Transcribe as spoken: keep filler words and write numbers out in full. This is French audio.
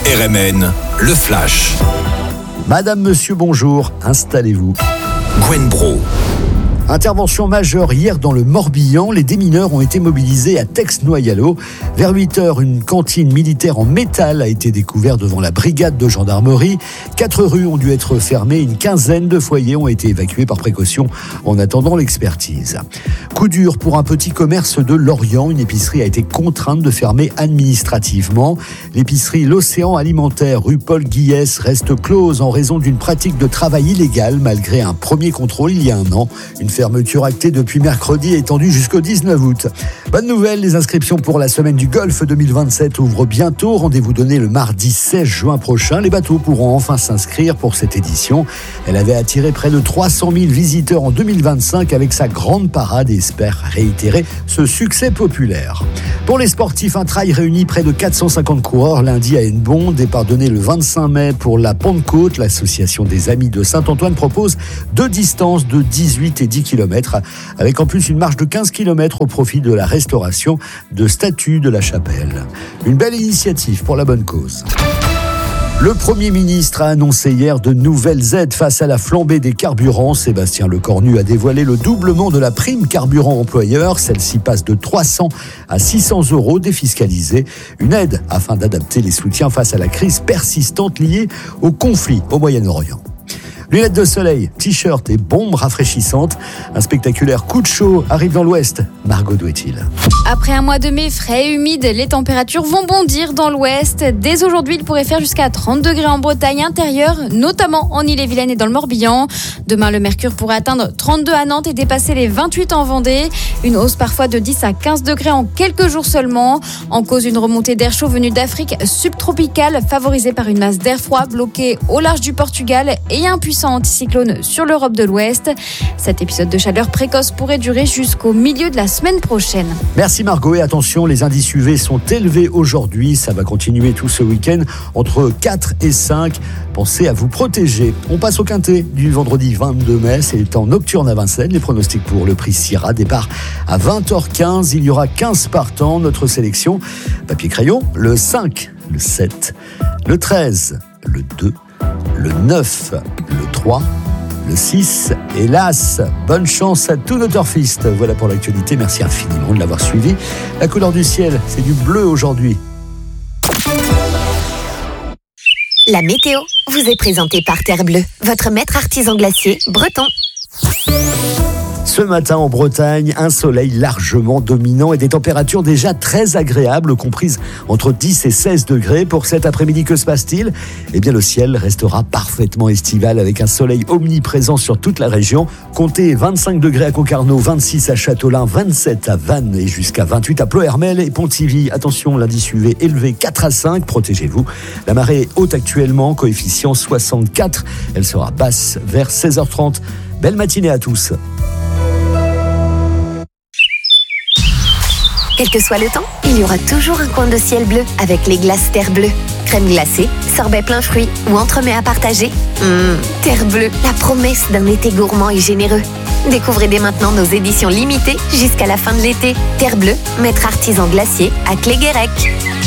R M N, le flash. Madame, monsieur, bonjour, installez-vous. Gwen Bro. Intervention majeure hier dans le Morbihan. Les démineurs ont été mobilisés à Tex-Noyalo. Vers huit heures, une cantine militaire en métal a été découverte devant la brigade de gendarmerie. Quatre rues ont dû être fermées. Une quinzaine de foyers ont été évacués par précaution en attendant l'expertise. Coup dur pour un petit commerce de Lorient. Une épicerie a été contrainte de fermer administrativement. L'épicerie L'Océan Alimentaire, rue Paul Guillès, reste close en raison d'une pratique de travail illégal malgré un premier contrôle il y a un an. Une fermeture actée depuis mercredi et étendue jusqu'au dix-neuf août. Bonne nouvelle, les inscriptions pour la semaine du Golfe deux mille vingt-sept ouvrent bientôt. Rendez-vous donné le mardi seize juin prochain. Les bateaux pourront enfin s'inscrire pour cette édition. Elle avait attiré près de trois cent mille visiteurs en deux mille vingt-cinq avec sa grande parade et espère réitérer ce succès populaire. Pour les sportifs, un trail réunit près de quatre cent cinquante coureurs lundi à Hennebont. Départ donné le vingt-cinq mai pour la Pentecôte. L'association des Amis de Saint-Antoine propose deux distances de dix-huit et dix kilomètres, avec en plus une marche de quinze kilomètres au profit de la restauration de statues de la chapelle. Une belle initiative pour la bonne cause. Le Premier ministre a annoncé hier de nouvelles aides face à la flambée des carburants. Sébastien Lecornu a dévoilé le doublement de la prime carburant employeur. Celle-ci passe de trois cents à six cents euros défiscalisés. Une aide afin d'adapter les soutiens face à la crise persistante liée au conflit au Moyen-Orient. Lunettes de soleil, t-shirt et bombes rafraîchissantes. Un spectaculaire coup de chaud arrive dans l'ouest. Margot Douet-il. Après un mois de mai frais et humide, les températures vont bondir dans l'ouest. Dès aujourd'hui, il pourrait faire jusqu'à trente degrés en Bretagne intérieure, notamment en Ille-et-Vilaine et dans le Morbihan. Demain, le mercure pourrait atteindre trente-deux à Nantes et dépasser les vingt-huit en Vendée. Une hausse parfois de dix à quinze degrés en quelques jours seulement. En cause, une remontée d'air chaud venue d'Afrique subtropicale, favorisée par une masse d'air froid bloquée au large du Portugal et un puissant anticyclone sur l'Europe de l'Ouest. Cet épisode de chaleur précoce pourrait durer jusqu'au milieu de la semaine prochaine. Merci Margot, et attention, les indices U V sont élevés aujourd'hui. Ça va continuer tout ce week-end entre quatre et cinq. Pensez à vous protéger. On passe au quintet du vendredi vingt-deux mai. C'est le temps nocturne à Vincennes. Les pronostics pour le prix Syrah. Départ à vingt heures quinze. Il y aura quinze partants. Notre sélection, papier crayon, le cinq, le sept, le treize, le deux, le neuf, le trois, le six et l'As. Bonne chance à tous nos turfistes. Voilà pour l'actualité. Merci infiniment de l'avoir suivi. La couleur du ciel, c'est du bleu aujourd'hui. La météo vous est présentée par Terre Bleue, votre maître artisan glacier breton. Ce matin en Bretagne, un soleil largement dominant et des températures déjà très agréables, comprises entre dix et seize degrés. Pour cet après-midi, que se passe-t-il ? Eh bien, le ciel restera parfaitement estival avec un soleil omniprésent sur toute la région. Comptez vingt-cinq degrés à Concarneau, vingt-six à Châteaulin, vingt-sept à Vannes et jusqu'à vingt-huit à Ploërmel et Pontivy. Attention, l'indice U V élevé quatre à cinq, protégez-vous. La marée est haute actuellement, coefficient soixante-quatre. Elle sera basse vers seize heures trente. Belle matinée à tous. Quel que soit le temps, il y aura toujours un coin de ciel bleu avec les glaces Terre Bleue. Crème glacée, sorbet plein fruits ou entremets à partager. Mmh, Terre Bleue, la promesse d'un été gourmand et généreux. Découvrez dès maintenant nos éditions limitées jusqu'à la fin de l'été. Terre Bleue, maître artisan glacier à Cléguérec.